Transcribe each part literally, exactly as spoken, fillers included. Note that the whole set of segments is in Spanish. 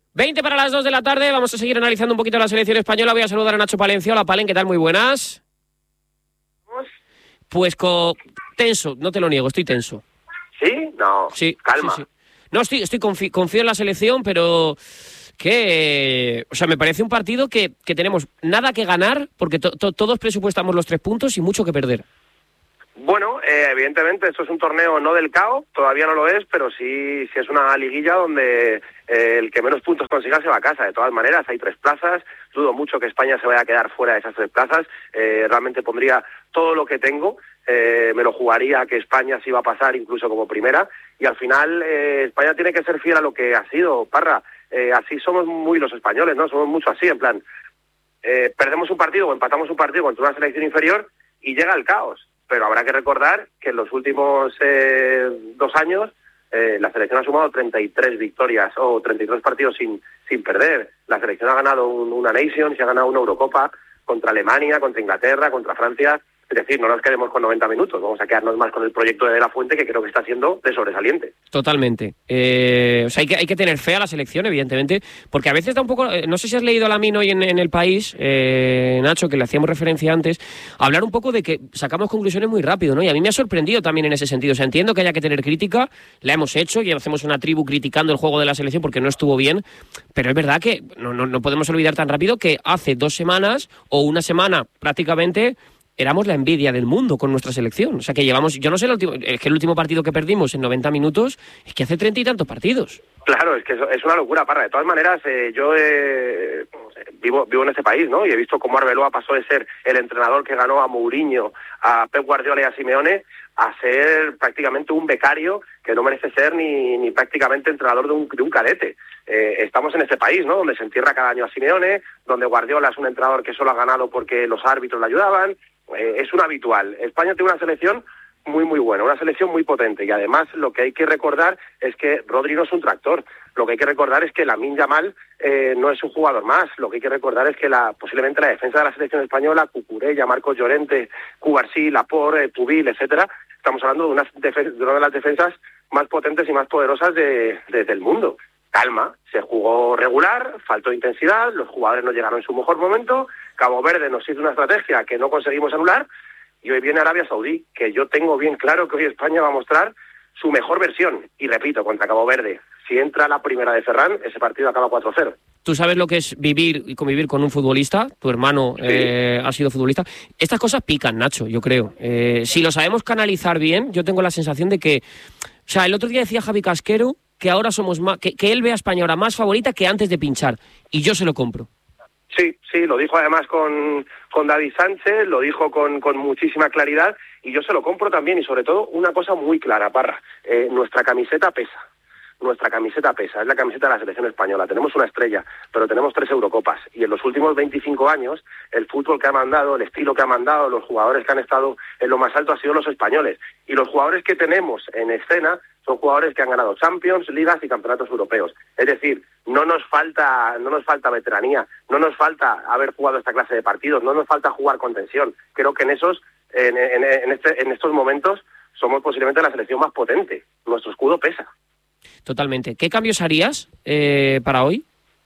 veinte para las dos de la tarde, vamos a seguir analizando un poquito la selección española. Voy a saludar a Nacho Palencia. Hola, Palen, ¿qué tal? Muy buenas. Pues co... tenso, no te lo niego, estoy tenso. ¿Sí? No, sí, calma. Sí, sí. No, estoy, estoy confi- confío en la selección, pero que... O sea, me parece un partido que, que tenemos nada que ganar, porque to- to- todos presupuestamos los tres puntos y mucho que perder. Bueno, eh, evidentemente esto es un torneo no del C A O, todavía no lo es, pero sí, sí es una liguilla donde eh, el que menos puntos consiga se va a casa. De todas maneras, hay tres plazas, dudo mucho que España se vaya a quedar fuera de esas tres plazas, eh, realmente pondría todo lo que tengo, eh, me lo jugaría que España sí va a pasar incluso como primera, y al final eh, España tiene que ser fiel a lo que ha sido, Parra, eh, así somos muy los españoles, ¿no? Somos mucho así, en plan, eh, perdemos un partido o empatamos un partido contra una selección inferior y llega el caos. Pero habrá que recordar que en los últimos eh, dos años eh, la selección ha sumado treinta y tres victorias o treinta y tres partidos sin sin perder. La selección ha ganado un, una Nations y ha ganado una Eurocopa contra Alemania, contra Inglaterra, contra Francia. Es decir, no nos quedemos con noventa minutos, vamos a quedarnos más con el proyecto de De La Fuente, que creo que está siendo de sobresaliente. Totalmente. Eh, o sea, hay que, hay que tener fe a la selección, evidentemente, porque a veces da un poco... Eh, no sé si has leído a Lamine hoy en, en El País, eh, Nacho, que le hacíamos referencia antes, hablar un poco de que sacamos conclusiones muy rápido, ¿no? Y a mí me ha sorprendido también en ese sentido. O sea, entiendo que haya que tener crítica, la hemos hecho, y hacemos una tribu criticando el juego de la selección porque no estuvo bien, pero es verdad que no, no, no podemos olvidar tan rápido que hace dos semanas, o una semana prácticamente... éramos la envidia del mundo con nuestra selección. O sea, que llevamos... Yo no sé, el último, es que el último partido que perdimos en noventa minutos es que hace treinta y tantos partidos. Claro, es que es una locura, Parra. De todas maneras, eh, yo eh, vivo vivo en ese país, ¿no? Y he visto cómo Arbeloa pasó de ser el entrenador que ganó a Mourinho, a Pep Guardiola y a Simeone, a ser prácticamente un becario que no merece ser ni, ni prácticamente entrenador de un, de un cadete. Eh, estamos en ese país, ¿no? Donde se entierra cada año a Simeone, donde Guardiola es un entrenador que solo ha ganado porque los árbitros le ayudaban. Eh, es un habitual. España tiene una selección muy muy buena, una selección muy potente, y además lo que hay que recordar es que Rodri no es un tractor. Lo que hay que recordar es que Lamine Yamal eh, no es un jugador más. Lo que hay que recordar es que la posiblemente la defensa de la selección española, Cucurella, Marcos Llorente, Cubarsí, Laporte, eh, Tubil, etcétera, estamos hablando de una, defen- de una de las defensas más potentes y más poderosas de, de, del mundo. Calma, se jugó regular, faltó intensidad, los jugadores no llegaron en su mejor momento, Cabo Verde nos hizo una estrategia que no conseguimos anular, y hoy viene Arabia Saudí, que yo tengo bien claro que hoy España va a mostrar su mejor versión, y repito, contra Cabo Verde. Si entra la primera de Ferran, ese partido acaba cuatro cero. Tú sabes lo que es vivir y convivir con un futbolista, tu hermano sí. eh, ha sido futbolista. Estas cosas pican, Nacho, yo creo. Eh, si lo sabemos canalizar bien, yo tengo la sensación de que... O sea, el otro día decía Javi Casquero que ahora somos más... Que, que él ve a España ahora más favorita que antes de pinchar, y yo se lo compro. Sí, sí, lo dijo además con, con David Sánchez, lo dijo con, con muchísima claridad, y yo se lo compro también, y sobre todo una cosa muy clara, Parra, eh, nuestra camiseta pesa, nuestra camiseta pesa, es la camiseta de la selección española, tenemos una estrella, pero tenemos tres Eurocopas, y en los últimos veinticinco años, el fútbol que ha mandado, el estilo que ha mandado, los jugadores que han estado en lo más alto han sido los españoles, y los jugadores que tenemos en escena son jugadores que han ganado Champions, Ligas y campeonatos europeos. Es decir, no nos falta no nos falta veteranía, no nos falta haber jugado esta clase de partidos, no nos falta jugar con tensión. Creo que en esos en, en, en, este, en estos momentos somos posiblemente la selección más potente. Nuestro escudo pesa. Totalmente. ¿Qué cambios harías eh, para hoy?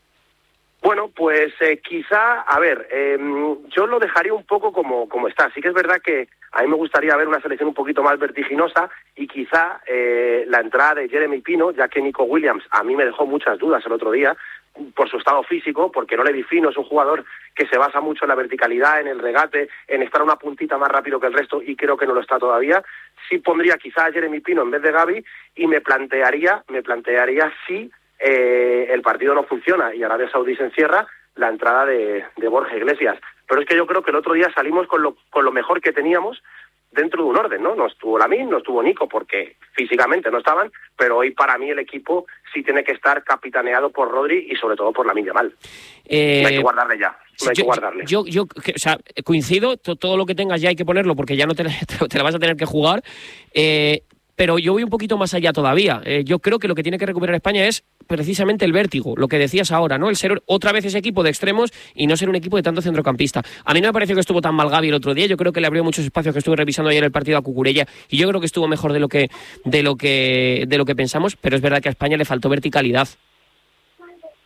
Bueno, pues eh, quizá, a ver, eh, yo lo dejaría un poco como, como está. Sí que es verdad que a mí me gustaría ver una selección un poquito más vertiginosa, y quizá eh, la entrada de Jeremy Pino, ya que Nico Williams a mí me dejó muchas dudas el otro día por su estado físico, porque no le vi fino, es un jugador que se basa mucho en la verticalidad, en el regate, en estar una puntita más rápido que el resto, y creo que no lo está todavía. Sí pondría quizá a Jeremy Pino en vez de Gavi, y me plantearía, me plantearía si eh, el partido no funciona y Arabia Saudí se encierra, la entrada de, de Borja Iglesias. Pero es que yo creo que el otro día salimos con lo, con lo mejor que teníamos dentro de un orden, ¿no? No estuvo Lamine, no estuvo Nico, porque físicamente no estaban, pero hoy para mí el equipo sí tiene que estar capitaneado por Rodri y sobre todo por Lamine Yamal. Eh, no hay que guardarle ya, no hay yo, que guardarle. Yo, yo, o sea, coincido, todo lo que tengas ya hay que ponerlo porque ya no te, te la vas a tener que jugar, eh, pero yo voy un poquito más allá todavía. Eh, yo creo que lo que tiene que recuperar España es precisamente el vértigo, lo que decías ahora, ¿no? El ser otra vez ese equipo de extremos y no ser un equipo de tanto centrocampista. A mí no me pareció que estuvo tan mal Gavi el otro día, yo creo que le abrió muchos espacios, que estuve revisando ayer el partido a Cucurella, y yo creo que estuvo mejor de lo que de lo que de lo que pensamos, pero es verdad que a España le faltó verticalidad.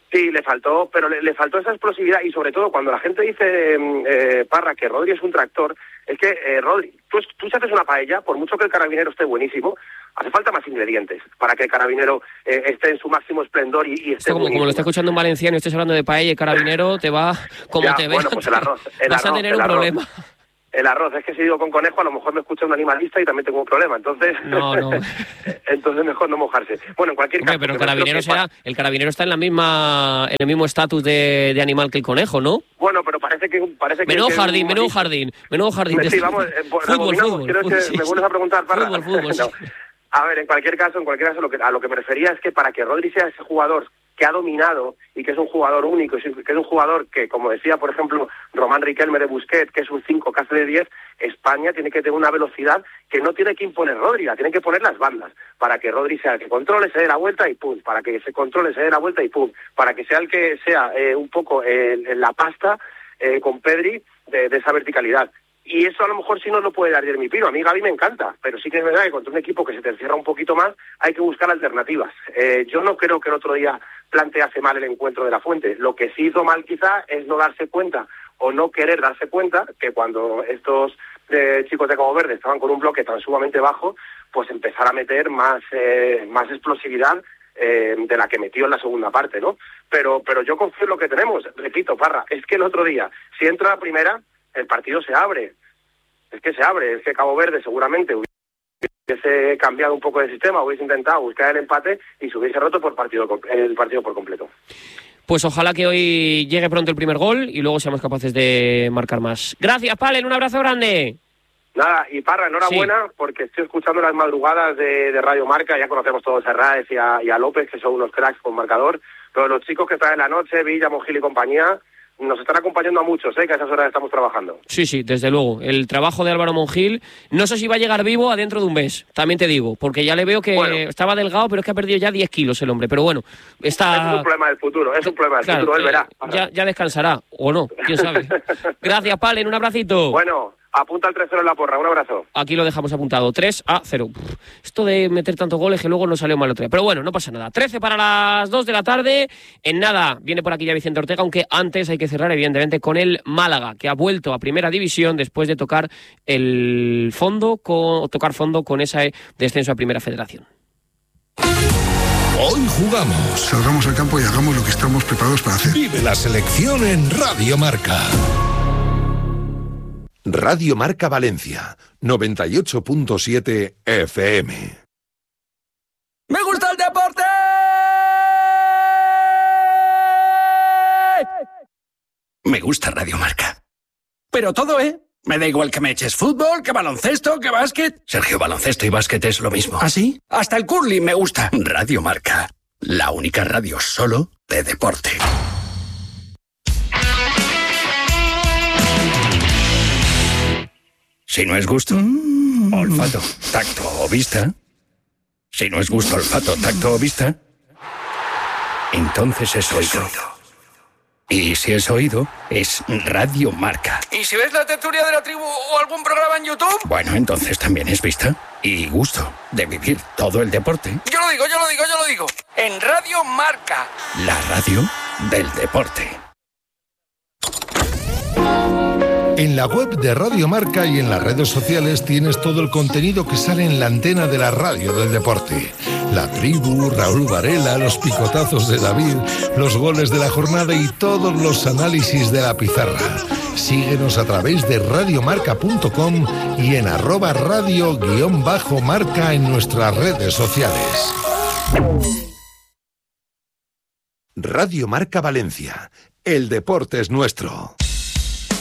Sí, le faltó, pero le, le faltó esa explosividad y sobre todo cuando la gente dice, eh, Parra, que Rodri es un tractor, es que eh, Rodri, tú, tú si haces una paella, por mucho que el carabinero esté buenísimo, hace falta más ingredientes para que el carabinero eh, esté en su máximo esplendor y, y esté como, como lo está escuchando un valenciano y estés hablando de paella y carabinero, te va, como ya, te ve, bueno, pues el arroz, el vas arroz, a tener el un arroz. problema. El arroz, es que si digo con conejo a lo mejor me escucha un animalista y también tengo un problema, entonces no, no. entonces mejor no mojarse. Bueno, en cualquier Hombre, caso... pero el carabinero, será, el carabinero está en la misma en el mismo estatus de, de animal que el conejo, ¿no? Bueno, pero parece que... Parece que menudo que jardín, un... menudo jardín, menudo jardín. Sí, vamos, eh, fútbol, fútbol, quiero fútbol, que sí, me vuelves sí. a preguntar para... Fútbol, fútbol, no. sí. A ver, en cualquier caso, en cualquier caso, lo que, a lo que me refería es que para que Rodri sea ese jugador que ha dominado y que es un jugador único, que es un jugador que, como decía, por ejemplo, Román Riquelme de Busquets, que es un cinco casi de diez, España tiene que tener una velocidad que no tiene que imponer Rodri, la tienen que poner las bandas, para que Rodri sea el que controle, se dé la vuelta y pum, para que se controle, se dé la vuelta y pum, para que sea el que sea eh, un poco eh, en la pasta eh, con Pedri de, de esa verticalidad. Y eso a lo mejor sí nos lo puede dar Jeremy Pino. A mí Gavi me encanta, pero sí que es verdad que contra un equipo que se te encierra un poquito más hay que buscar alternativas. Eh, yo no creo que el otro día plantease mal el encuentro de la Fuente. Lo que sí hizo mal quizá es no darse cuenta o no querer darse cuenta que cuando estos eh, chicos de Cabo Verde estaban con un bloque tan sumamente bajo, pues empezar a meter más, eh, más explosividad eh, de la que metió en la segunda parte, ¿no? Pero, pero yo confío en lo que tenemos. Repito, Parra, es que el otro día, si entra la primera, el partido se abre, es que se abre, es que Cabo Verde seguramente hubiese cambiado un poco de sistema, hubiese intentado buscar el empate y se hubiese roto por partido, el partido por completo. Pues ojalá que hoy llegue pronto el primer gol y luego seamos capaces de marcar más. Gracias, Palen, un abrazo grande. Nada, y Parra, enhorabuena, sí, porque estoy escuchando las madrugadas de, de Radio Marca, ya conocemos todos a Herráez y a, y a López, que son unos cracks con marcador, pero los chicos que están en la noche, Villa, Mongil y compañía, nos están acompañando a muchos, ¿eh? Que a esas horas estamos trabajando. Sí, sí, desde luego. El trabajo de Álvaro Mongil, no sé si va a llegar vivo adentro de un mes, también te digo, porque ya le veo que bueno, estaba delgado, pero es que ha perdido ya diez kilos el hombre. Pero bueno, está... Es un problema del futuro, es un problema del claro, futuro, él verá. Eh, ya, ya descansará, o no, quién sabe. Gracias, Palen, un abracito. Bueno, apunta el tres cero en la porra, un abrazo. Aquí lo dejamos apuntado, tres a cero. Esto de meter tantos goles que luego no salió mal otra vez. Pero bueno, no pasa nada. trece para las dos de la tarde. En nada, viene por aquí ya Vicente Ortega, aunque antes hay que cerrar, evidentemente, con el Málaga, que ha vuelto a Primera División después de tocar el fondo, con, tocar fondo con ese descenso a Primera Federación. Hoy jugamos. Salgamos al campo y hagamos lo que estamos preparados para hacer. Vive la selección en Radio Marca. Radio Marca Valencia, noventa y ocho punto siete F M. ¡Me gusta el deporte! Me gusta Radio Marca. Pero todo, ¿eh? Me da igual que me eches fútbol, que baloncesto, que básquet. Sergio, baloncesto y básquet es lo mismo. ¿Ah, sí? Hasta el curling me gusta. Radio Marca, la única radio solo de deporte. Si no es gusto, mm. olfato, tacto o vista. Si no es gusto, olfato, tacto o vista, entonces es oído. Y si es oído, es Radio Marca. ¿Y si ves la tertulia de la tribu o algún programa en YouTube? Bueno, entonces también es vista y gusto de vivir todo el deporte. Yo lo digo, yo lo digo, yo lo digo. En Radio Marca, la radio del deporte. En la web de Radio Marca y en las redes sociales tienes todo el contenido que sale en la antena de la radio del deporte. La tribu, Raúl Varela, los picotazos de David, los goles de la jornada y todos los análisis de la pizarra. Síguenos a través de radiomarca punto com y en arroba radio guión bajo marca en nuestras redes sociales. Radio Marca Valencia. El deporte es nuestro.